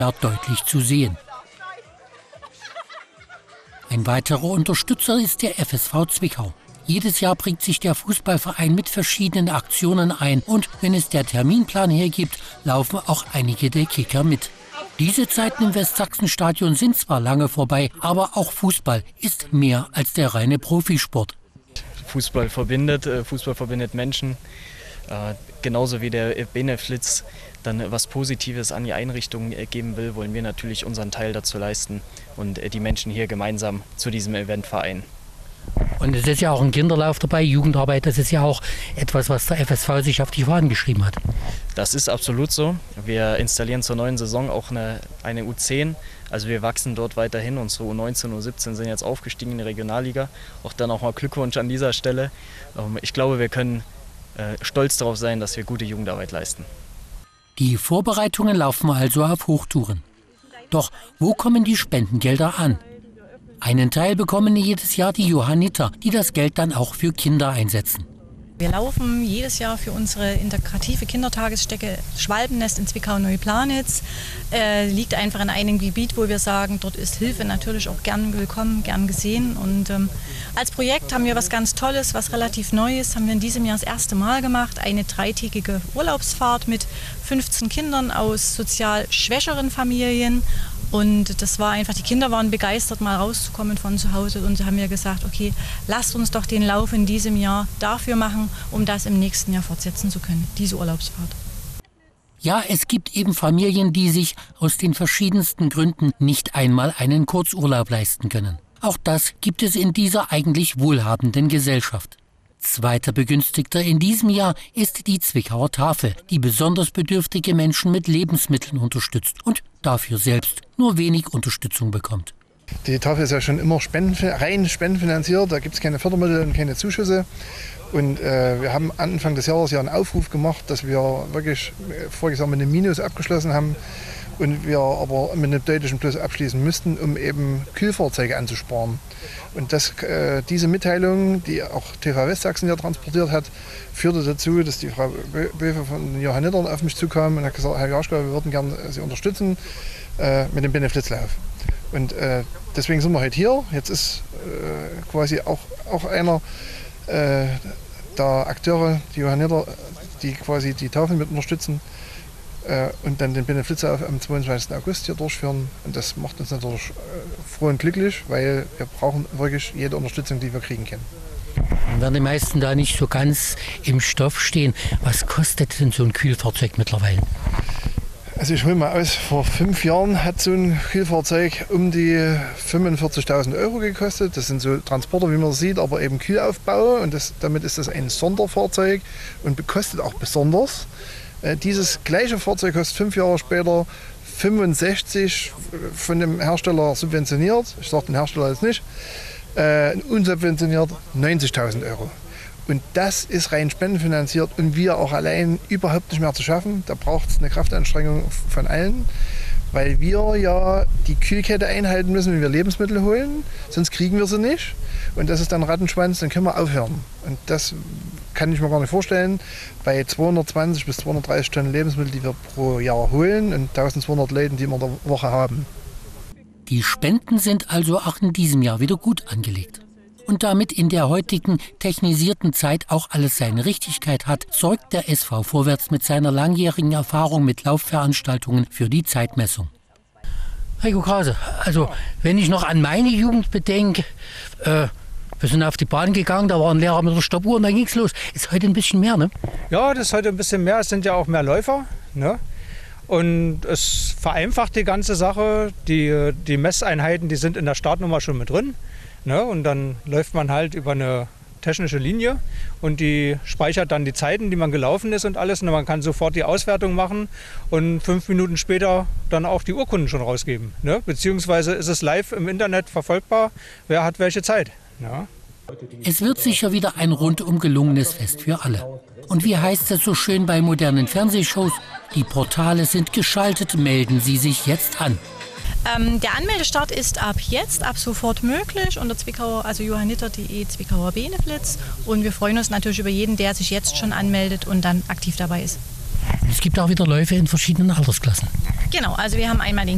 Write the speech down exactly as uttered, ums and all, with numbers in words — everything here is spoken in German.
deutlich zu sehen. Ein weiterer Unterstützer ist der F S V Zwickau. Jedes Jahr bringt sich der Fußballverein mit verschiedenen Aktionen ein und wenn es der Terminplan hergibt, laufen auch einige der Kicker mit. Diese Zeiten im Westsachsenstadion sind zwar lange vorbei, aber auch Fußball ist mehr als der reine Profisport. Fußball verbindet, Fußball verbindet Menschen, äh, genauso wie der Beneflitz dann was Positives an die Einrichtung geben will, wollen wir natürlich unseren Teil dazu leisten und die Menschen hier gemeinsam zu diesem Event vereinen. Und es ist ja auch ein Kinderlauf dabei, Jugendarbeit, das ist ja auch etwas, was der F S V sich auf die Fahnen geschrieben hat. Das ist absolut so. Wir installieren zur neuen Saison auch eine, eine U zehn, also wir wachsen dort weiterhin. Unsere U neunzehn, U siebzehn sind jetzt aufgestiegen in die Regionalliga. Auch dann auch mal Glückwunsch an dieser Stelle. Ich glaube, wir können stolz darauf sein, dass wir gute Jugendarbeit leisten. Die Vorbereitungen laufen also auf Hochtouren. Doch wo kommen die Spendengelder an? Einen Teil bekommen jedes Jahr die Johanniter, die das Geld dann auch für Kinder einsetzen. Wir laufen jedes Jahr für unsere integrative Kindertagesstätte Schwalbennest in Zwickau-Neuplanitz. Äh, liegt einfach in einem Gebiet, wo wir sagen, dort ist Hilfe natürlich auch gern willkommen, gern gesehen. Und ähm, als Projekt haben wir was ganz Tolles, was relativ Neues, haben wir in diesem Jahr das erste Mal gemacht. Eine dreitägige Urlaubsfahrt mit fünfzehn Kindern aus sozial schwächeren Familien. Und das war einfach, die Kinder waren begeistert, mal rauszukommen von zu Hause. Und sie haben mir gesagt, okay, lasst uns doch den Lauf in diesem Jahr dafür machen, um das im nächsten Jahr fortsetzen zu können, diese Urlaubsfahrt. Ja, es gibt eben Familien, die sich aus den verschiedensten Gründen nicht einmal einen Kurzurlaub leisten können. Auch das gibt es in dieser eigentlich wohlhabenden Gesellschaft. Zweiter Begünstigter in diesem Jahr ist die Zwickauer Tafel, die besonders bedürftige Menschen mit Lebensmitteln unterstützt und dafür selbst nur wenig Unterstützung bekommt. Die Tafel ist ja schon immer spenden, rein spendenfinanziert, da gibt es keine Fördermittel und keine Zuschüsse. Und äh, wir haben Anfang des Jahres ja einen Aufruf gemacht, dass wir wirklich voriges Jahr mit einem Minus abgeschlossen haben und wir aber mit einem deutlichen Plus abschließen müssten, um eben Kühlfahrzeuge anzusparen. Und das, äh, diese Mitteilung, die auch T V Westsachsen ja transportiert hat, führte dazu, dass die Frau Böwe von den Johannitern auf mich zukam und hat gesagt, Herr Jaschka, wir würden gerne Sie unterstützen äh, mit dem Beneflitzlauf. Und äh, deswegen sind wir heute hier. Jetzt ist äh, quasi auch, auch einer äh, der Akteure, die Johanniter, die quasi die Tafel mit unterstützen äh, und dann den Beneflitzlauf am zweiundzwanzigsten August hier durchführen. Und das macht uns natürlich äh, froh und glücklich, weil wir brauchen wirklich jede Unterstützung, die wir kriegen können. Dann werden die meisten da nicht so ganz im Stoff stehen. Was kostet denn so ein Kühlfahrzeug mittlerweile? Also ich hole mal aus, vor fünf Jahren hat so ein Kühlfahrzeug um die fünfundvierzigtausend Euro gekostet. Das sind so Transporter, wie man sieht, aber eben Kühlaufbau. Und das, damit ist das ein Sonderfahrzeug und kostet auch besonders. Äh, dieses gleiche Fahrzeug kostet fünf Jahre später fünfundsechzig, von dem Hersteller subventioniert. Ich sage den Hersteller jetzt nicht. Äh, unsubventioniert neunzigtausend Euro. Und das ist rein spendenfinanziert und wir auch allein überhaupt nicht mehr zu schaffen. Da braucht es eine Kraftanstrengung von allen, weil wir ja die Kühlkette einhalten müssen, wenn wir Lebensmittel holen, sonst kriegen wir sie nicht. Und das ist dann Rattenschwanz, dann können wir aufhören. Und das kann ich mir gar nicht vorstellen, bei zweihundertzwanzig bis zweihundertdreißig Tonnen Lebensmittel, die wir pro Jahr holen und eintausendzweihundert Leuten, die wir in der Woche haben. Die Spenden sind also auch in diesem Jahr wieder gut angelegt. Und damit in der heutigen technisierten Zeit auch alles seine Richtigkeit hat, sorgt der S V Vorwärts mit seiner langjährigen Erfahrung mit Laufveranstaltungen für die Zeitmessung. Heiko Krause, also wenn ich noch an meine Jugend bedenke, äh, wir sind auf die Bahn gegangen, da war ein Lehrer mit der Stoppuhr und dann ging's los. Ist heute ein bisschen mehr, ne? Ja, das ist heute ein bisschen mehr. Es sind ja auch mehr Läufer, ne? Und es vereinfacht die ganze Sache. Die, die Messeinheiten, die sind in der Startnummer schon mit drin. Ne? Und dann läuft man halt über eine technische Linie und die speichert dann die Zeiten, die man gelaufen ist und alles. Und man kann sofort die Auswertung machen und fünf Minuten später dann auch die Urkunden schon rausgeben. Ne? Beziehungsweise ist es live im Internet verfolgbar, wer hat welche Zeit. Ja. Es wird sicher wieder ein rundum gelungenes Fest für alle. Und wie heißt es so schön bei modernen Fernsehshows? Die Portale sind geschaltet, melden Sie sich jetzt an. Ähm, der Anmeldestart ist ab jetzt, ab sofort möglich unter Zwickauer, also johanniter punkt de Zwickauer Beneflitz. Und wir freuen uns natürlich über jeden, der sich jetzt schon anmeldet und dann aktiv dabei ist. Es gibt auch wieder Läufe in verschiedenen Altersklassen. Genau, also wir haben einmal den